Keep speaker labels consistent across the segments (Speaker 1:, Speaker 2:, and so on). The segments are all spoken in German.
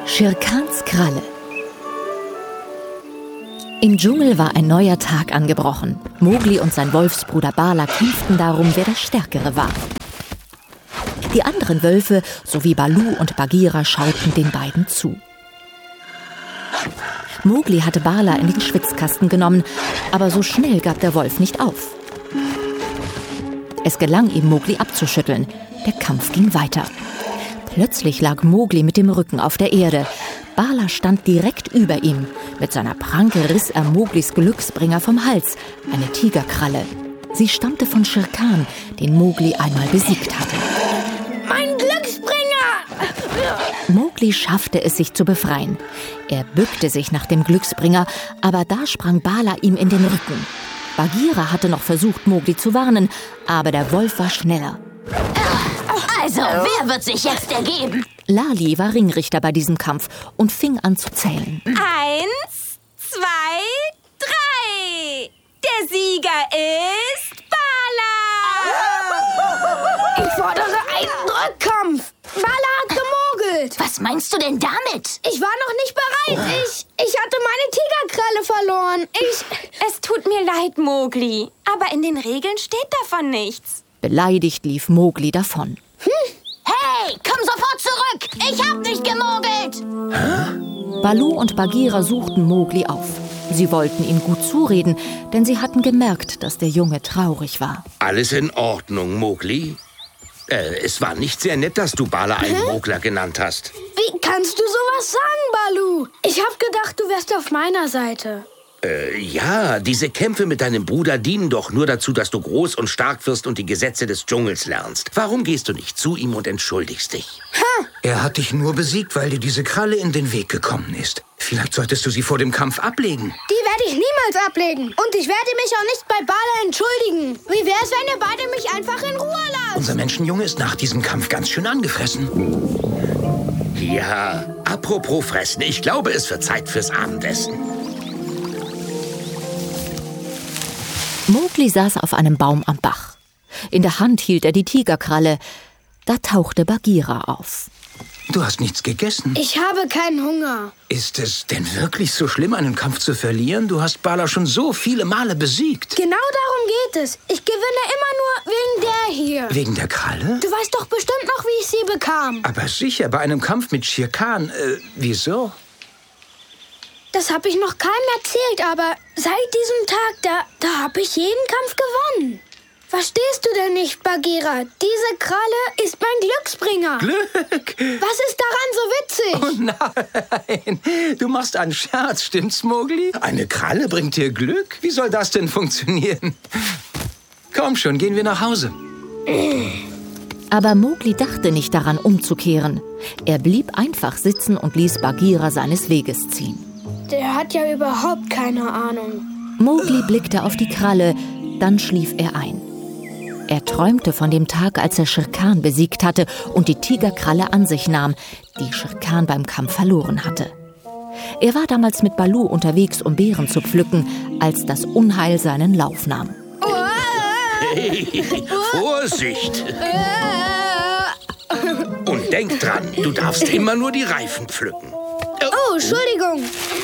Speaker 1: Shere Khans Kralle. Im Dschungel war ein neuer Tag angebrochen. Mowgli und sein Wolfsbruder Bala kämpften darum, wer der Stärkere war. Die anderen Wölfe sowie Baloo und Bagheera schauten den beiden zu. Mowgli hatte Bala in den Schwitzkasten genommen, aber so schnell gab der Wolf nicht auf. Es gelang ihm, Mowgli abzuschütteln. Der Kampf ging weiter. Plötzlich lag Mowgli mit dem Rücken auf der Erde. Bala stand direkt über ihm. Mit seiner Pranke riss er Mowglis Glücksbringer vom Hals, eine Tigerkralle. Sie stammte von Shere Khan, den Mowgli einmal besiegt hatte.
Speaker 2: Mein Glücksbringer!
Speaker 1: Mowgli schaffte es, sich zu befreien. Er bückte sich nach dem Glücksbringer, aber da sprang Bala ihm in den Rücken. Bagheera hatte noch versucht, Mowgli zu warnen, aber der Wolf war schneller.
Speaker 2: Also, wer wird sich jetzt ergeben?
Speaker 1: Lali war Ringrichter bei diesem Kampf und fing an zu zählen.
Speaker 3: 1, 2, 3. Der Sieger ist Bala.
Speaker 2: Ich fordere einen Rückkampf. Bala hat gemogelt. Was meinst du denn damit? Ich war noch nicht bereit. Ich hatte meine Tigerkralle verloren.
Speaker 3: Es tut mir leid, Mowgli, aber in den Regeln steht davon nichts.
Speaker 1: Beleidigt lief Mowgli davon.
Speaker 2: Hey, komm sofort zurück! Ich hab nicht gemogelt!
Speaker 1: Baloo und Bagheera suchten Mowgli auf. Sie wollten ihm gut zureden, denn sie hatten gemerkt, dass der Junge traurig war.
Speaker 4: Alles in Ordnung, Mowgli? Es war nicht sehr nett, dass du Bala einen Mogler genannt hast.
Speaker 2: Wie kannst du sowas sagen, Baloo? Ich hab gedacht, du wärst auf meiner Seite.
Speaker 4: Ja, diese Kämpfe mit deinem Bruder dienen doch nur dazu, dass du groß und stark wirst und die Gesetze des Dschungels lernst. Warum gehst du nicht zu ihm und entschuldigst dich?
Speaker 5: Er hat dich nur besiegt, weil dir diese Kralle in den Weg gekommen ist. Vielleicht solltest du sie vor dem Kampf ablegen.
Speaker 2: Die werde ich niemals ablegen. Und ich werde mich auch nicht bei Bala entschuldigen. Wie wär's, wenn ihr beide mich einfach in Ruhe lasst?
Speaker 5: Unser Menschenjunge ist nach diesem Kampf ganz schön angefressen.
Speaker 4: Ja, apropos Fressen, ich glaube, es wird Zeit fürs Abendessen.
Speaker 1: Mowgli saß auf einem Baum am Bach. In der Hand hielt er die Tigerkralle. Da tauchte Bagheera auf.
Speaker 5: Du hast nichts gegessen.
Speaker 2: Ich habe keinen Hunger.
Speaker 5: Ist es denn wirklich so schlimm, einen Kampf zu verlieren? Du hast Bala schon so viele Male besiegt.
Speaker 2: Genau darum geht es. Ich gewinne immer nur wegen der hier.
Speaker 5: Wegen der Kralle?
Speaker 2: Du weißt doch bestimmt noch, wie ich sie bekam.
Speaker 5: Aber sicher, bei einem Kampf mit Shere Khan. Wieso?
Speaker 2: Das habe ich noch keinem erzählt, aber seit diesem Tag, da habe ich jeden Kampf gewonnen. Verstehst du denn nicht, Bagheera? Diese Kralle ist mein Glücksbringer.
Speaker 5: Glück?
Speaker 2: Was ist daran so witzig?
Speaker 5: Oh nein, du machst einen Scherz, stimmt's, Mowgli? Eine Kralle bringt dir Glück? Wie soll das denn funktionieren? Komm schon, gehen wir nach Hause.
Speaker 1: Aber Mowgli dachte nicht daran, umzukehren. Er blieb einfach sitzen und ließ Bagheera seines Weges ziehen.
Speaker 2: Der hat ja überhaupt keine Ahnung.
Speaker 1: Mowgli blickte auf die Kralle, dann schlief er ein. Er träumte von dem Tag, als er Shere Khan besiegt hatte und die Tigerkralle an sich nahm, die Shere Khan beim Kampf verloren hatte. Er war damals mit Baloo unterwegs, um Beeren zu pflücken, als das Unheil seinen Lauf nahm.
Speaker 4: Hey, Vorsicht! Und denk dran, du darfst immer nur die Reifen pflücken.
Speaker 2: Oh, Entschuldigung.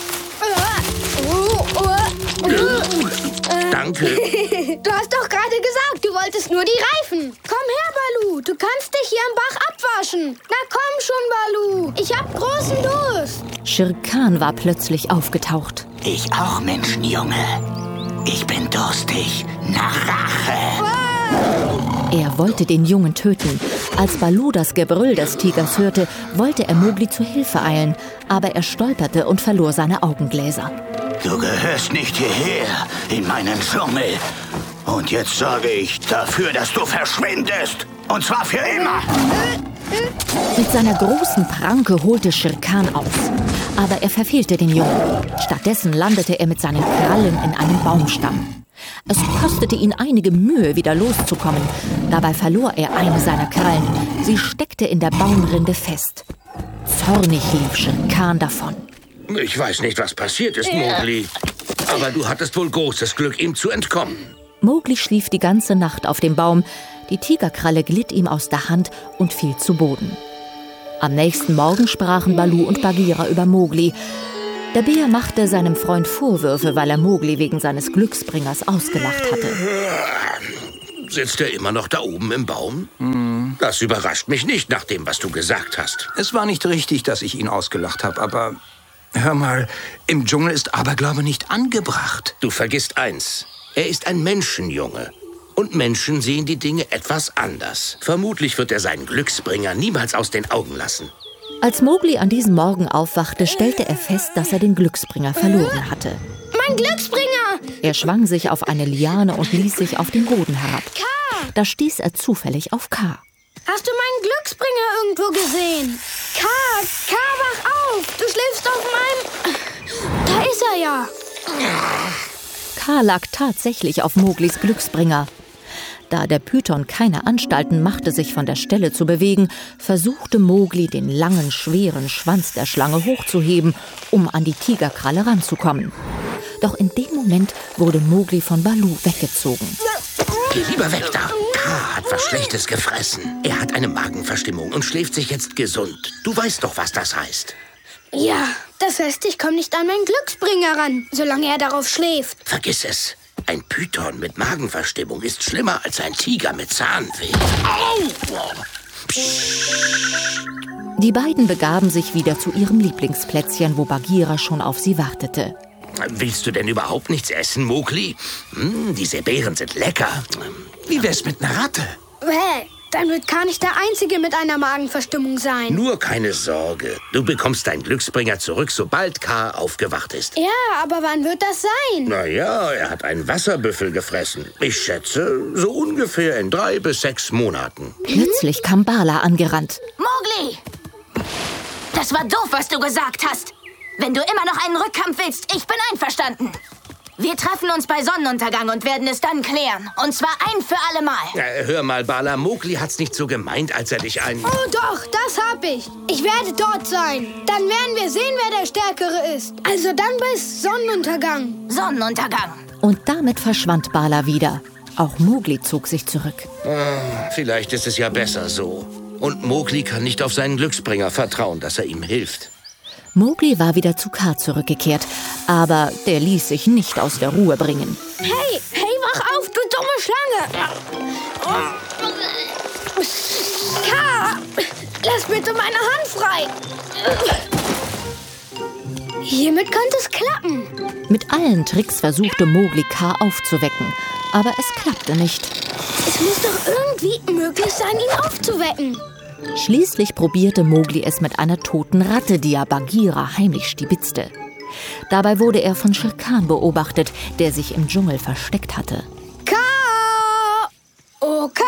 Speaker 4: Danke.
Speaker 2: Du hast doch gerade gesagt, du wolltest nur die Reifen. Komm her, Baloo. Du kannst dich hier am Bach abwaschen. Na komm schon, Baloo. Ich hab großen Durst.
Speaker 1: Shere Khan war plötzlich aufgetaucht.
Speaker 6: Ich auch, Menschenjunge. Ich bin durstig nach Rache.
Speaker 1: Er wollte den Jungen töten. Als Baloo das Gebrüll des Tigers hörte, wollte er Mowgli zu Hilfe eilen, aber er stolperte und verlor seine Augengläser.
Speaker 6: Du gehörst nicht hierher, in meinen Dschungel. Und jetzt sorge ich dafür, dass du verschwindest. Und zwar für immer.
Speaker 1: Mit seiner großen Pranke holte Shere Khan aus. Aber er verfehlte den Jungen. Stattdessen landete er mit seinen Krallen in einem Baumstamm. Es kostete ihn einige Mühe, wieder loszukommen. Dabei verlor er eine seiner Krallen. Sie steckte in der Baumrinde fest. Zornig lief Shere Khan davon.
Speaker 4: Ich weiß nicht, was passiert ist, Mowgli. Aber du hattest wohl großes Glück, ihm zu entkommen.
Speaker 1: Mowgli schlief die ganze Nacht auf dem Baum. Die Tigerkralle glitt ihm aus der Hand und fiel zu Boden. Am nächsten Morgen sprachen Baloo und Bagheera über Mowgli. Der Bär machte seinem Freund Vorwürfe, weil er Mowgli wegen seines Glücksbringers ausgelacht hatte.
Speaker 4: Sitzt er immer noch da oben im Baum? Das überrascht mich nicht nach dem, was du gesagt hast.
Speaker 5: Es war nicht richtig, dass ich ihn ausgelacht habe, aber... Hör mal, im Dschungel ist Aberglaube nicht angebracht.
Speaker 4: Du vergisst eins. Er ist ein Menschenjunge. Und Menschen sehen die Dinge etwas anders. Vermutlich wird er seinen Glücksbringer niemals aus den Augen lassen.
Speaker 1: Als Mowgli an diesem Morgen aufwachte, stellte er fest, dass er den Glücksbringer verloren hatte.
Speaker 2: Mein Glücksbringer!
Speaker 1: Er schwang sich auf eine Liane und ließ sich auf den Boden herab.
Speaker 2: K!
Speaker 1: Da stieß er zufällig auf K.
Speaker 2: Hast du meinen Glücksbringer irgendwo gesehen? K, wach auf! Du schläfst auf meinem... Da ist er ja!
Speaker 1: K lag tatsächlich auf Mowglis Glücksbringer. Da der Python keine Anstalten machte, sich von der Stelle zu bewegen, versuchte Mowgli, den langen, schweren Schwanz der Schlange hochzuheben, um an die Tigerkralle ranzukommen. Doch in dem Moment wurde Mowgli von Baloo weggezogen.
Speaker 4: Geh lieber weg da. K hat was Schlechtes gefressen. Er hat eine Magenverstimmung und schläft sich jetzt gesund. Du weißt doch, was das heißt.
Speaker 2: Ja, das heißt, ich komme nicht an meinen Glücksbringer ran, solange er darauf schläft.
Speaker 4: Vergiss es. Ein Python mit Magenverstimmung ist schlimmer als ein Tiger mit Zahnweh. Au!
Speaker 1: Die beiden begaben sich wieder zu ihrem Lieblingsplätzchen, wo Bagheera schon auf sie wartete.
Speaker 4: Willst du denn überhaupt nichts essen, Mowgli? Diese Beeren sind lecker.
Speaker 5: Wie wär's mit einer Ratte?
Speaker 2: Dann wird K nicht der Einzige mit einer Magenverstimmung sein.
Speaker 4: Nur keine Sorge. Du bekommst deinen Glücksbringer zurück, sobald K aufgewacht ist.
Speaker 2: Ja, aber wann wird das sein?
Speaker 4: Naja, er hat einen Wasserbüffel gefressen. Ich schätze, so ungefähr in 3 bis 6 Monaten.
Speaker 1: Plötzlich kam Bala angerannt.
Speaker 3: Mowgli! Das war doof, was du gesagt hast. Wenn du immer noch einen Rückkampf willst, ich bin einverstanden. Wir treffen uns bei Sonnenuntergang und werden es dann klären. Und zwar ein für alle Mal.
Speaker 4: Hör mal, Bala, Mowgli hat's nicht so gemeint, als er dich
Speaker 2: Oh doch, das hab ich. Ich werde dort sein. Dann werden wir sehen, wer der Stärkere ist. Also dann bis Sonnenuntergang.
Speaker 3: Sonnenuntergang.
Speaker 1: Und damit verschwand Bala wieder. Auch Mowgli zog sich zurück.
Speaker 4: Vielleicht ist es ja besser so. Und Mowgli kann nicht auf seinen Glücksbringer vertrauen, dass er ihm hilft.
Speaker 1: Mowgli war wieder zu K zurückgekehrt, aber der ließ sich nicht aus der Ruhe bringen.
Speaker 2: Hey, wach auf, du dumme Schlange! K, lass bitte meine Hand frei! Hiermit könnte es klappen.
Speaker 1: Mit allen Tricks versuchte Mowgli K aufzuwecken, aber es klappte nicht.
Speaker 2: Es muss doch irgendwie möglich sein, ihn aufzuwecken.
Speaker 1: Schließlich probierte Mowgli es mit einer toten Ratte, die er Bagheera heimlich stibitzte. Dabei wurde er von Shere Khan beobachtet, der sich im Dschungel versteckt hatte.
Speaker 2: K! Oh, K!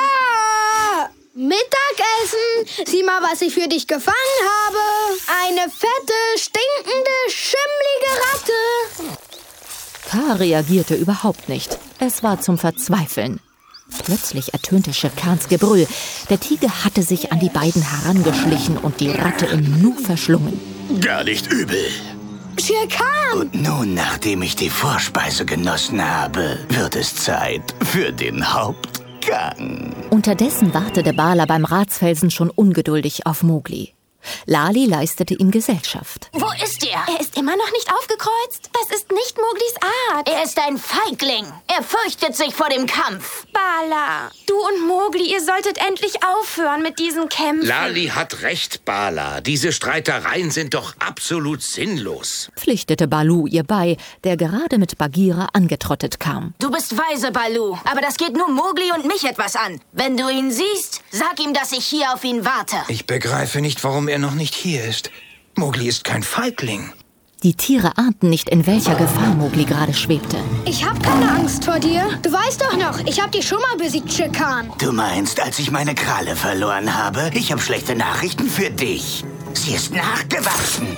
Speaker 2: Mittagessen! Sieh mal, was ich für dich gefangen habe! Eine fette, stinkende, schimmlige Ratte!
Speaker 1: K reagierte überhaupt nicht. Es war zum Verzweifeln. Plötzlich ertönte Shere Khans Gebrüll. Der Tiger hatte sich an die beiden herangeschlichen und die Ratte im Nu verschlungen.
Speaker 6: Gar nicht übel.
Speaker 2: Shere Khan!
Speaker 6: Und nun, nachdem ich die Vorspeise genossen habe, wird es Zeit für den Hauptgang.
Speaker 1: Unterdessen wartete Bala beim Ratsfelsen schon ungeduldig auf Mowgli. Lali leistete ihm Gesellschaft.
Speaker 3: Wo ist er?
Speaker 7: Er ist immer noch nicht aufgekreuzt. Das ist nicht Mowglis Art.
Speaker 3: Er ist ein Feigling. Er fürchtet sich vor dem Kampf.
Speaker 7: Bala, du und Mowgli, ihr solltet endlich aufhören mit diesen Kämpfen.
Speaker 4: Lali hat recht, Bala. Diese Streitereien sind doch absolut sinnlos.
Speaker 1: Pflichtete Baloo ihr bei, der gerade mit Bagheera angetrottet kam.
Speaker 3: Du bist weise, Baloo. Aber das geht nur Mowgli und mich etwas an. Wenn du ihn siehst, sag ihm, dass ich hier auf ihn warte.
Speaker 5: Ich begreife nicht, warum er noch nicht hier ist. Mowgli ist kein Feigling.
Speaker 1: Die Tiere ahnten nicht, in welcher Gefahr Mowgli gerade schwebte.
Speaker 2: Ich hab keine Angst vor dir. Du weißt doch noch, ich hab dich schon mal besiegt, Shere Khan.
Speaker 6: Du meinst, als ich meine Kralle verloren habe? Ich habe schlechte Nachrichten für dich. Sie ist nachgewachsen.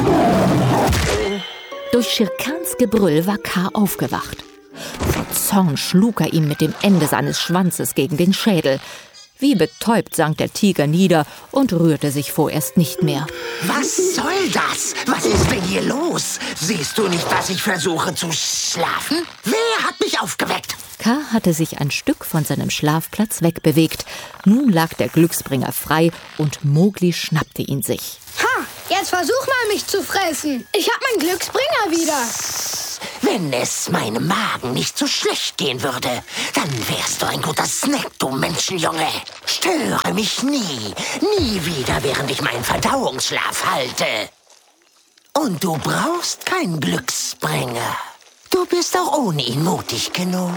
Speaker 1: Durch Shere Khans Gebrüll war K aufgewacht. Vor Zorn schlug er ihm mit dem Ende seines Schwanzes gegen den Schädel. Wie betäubt sank der Tiger nieder und rührte sich vorerst nicht mehr.
Speaker 6: Was soll das? Was ist denn hier los? Siehst du nicht, dass ich versuche zu schlafen? Wer hat mich aufgeweckt?
Speaker 1: Ka hatte sich ein Stück von seinem Schlafplatz wegbewegt. Nun lag der Glücksbringer frei und Mowgli schnappte ihn sich.
Speaker 2: Ha, jetzt versuch mal, mich zu fressen. Ich hab meinen Glücksbringer wieder.
Speaker 8: Wenn es meinem Magen nicht so schlecht gehen würde, dann wärst du ein guter Snack, du Menschenjunge. Störe mich nie wieder, während ich meinen Verdauungsschlaf halte. Und du brauchst keinen Glücksbringer. Du bist auch ohne ihn mutig genug.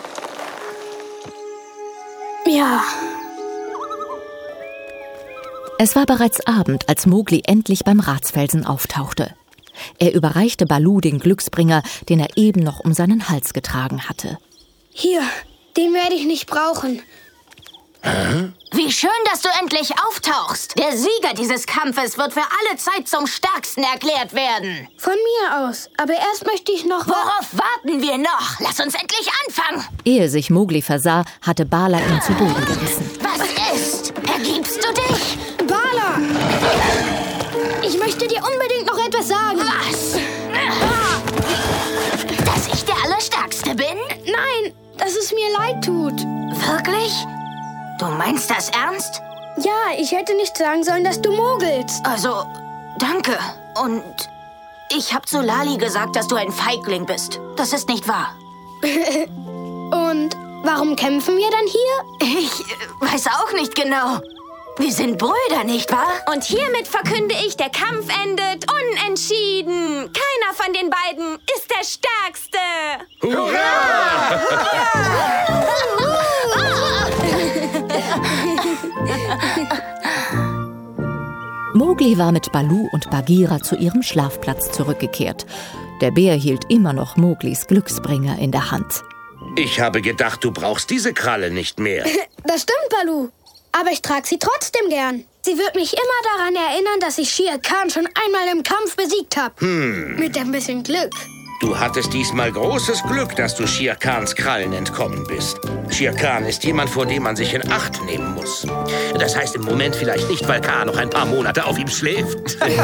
Speaker 2: Ja.
Speaker 1: Es war bereits Abend, als Mowgli endlich beim Ratsfelsen auftauchte. Er überreichte Baloo den Glücksbringer, den er eben noch um seinen Hals getragen hatte.
Speaker 2: Hier, den werde ich nicht brauchen.
Speaker 3: Wie schön, dass du endlich auftauchst. Der Sieger dieses Kampfes wird für alle Zeit zum Stärksten erklärt werden.
Speaker 2: Von mir aus. Aber erst möchte ich noch...
Speaker 3: Worauf warten wir noch? Lass uns endlich anfangen.
Speaker 1: Ehe sich Mowgli versah, hatte Bala ihn zu Boden gerissen.
Speaker 3: Was ist? Ergibst du dich?
Speaker 2: Bala! Ich möchte dir unbedingt noch etwas sagen.
Speaker 3: Was? Dass ich der Allerstärkste bin?
Speaker 2: Nein, dass es mir leid tut.
Speaker 3: Wirklich? Du meinst das ernst?
Speaker 2: Ja, ich hätte nicht sagen sollen, dass du mogelst.
Speaker 3: Also, danke. Und ich hab zu Lali gesagt, dass du ein Feigling bist. Das ist nicht wahr.
Speaker 2: Und warum kämpfen wir dann hier?
Speaker 3: Ich weiß auch nicht genau. Wir sind Brüder, nicht wahr?
Speaker 7: Und hiermit verkünde ich, der Kampf endet unentschieden. Keiner von den beiden ist der Stärkste.
Speaker 1: Mowgli war mit Baloo und Bagheera zu ihrem Schlafplatz zurückgekehrt. Der Bär hielt immer noch Mowglis Glücksbringer in der Hand.
Speaker 4: Ich habe gedacht, du brauchst diese Kralle nicht mehr.
Speaker 2: Das stimmt, Baloo. Aber ich trage sie trotzdem gern. Sie wird mich immer daran erinnern, dass ich Shere Khan schon einmal im Kampf besiegt habe. Mit ein bisschen Glück.
Speaker 4: Du hattest diesmal großes Glück, dass du Shere Khans Krallen entkommen bist. Shere Khan ist jemand, vor dem man sich in Acht nehmen muss. Das heißt im Moment vielleicht nicht, weil Khan noch ein paar Monate auf ihm schläft.